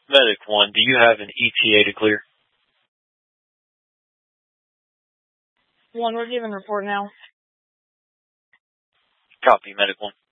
Medic 1, do you have an ETA to clear? 1, we're giving report now. Copy, Medic 1.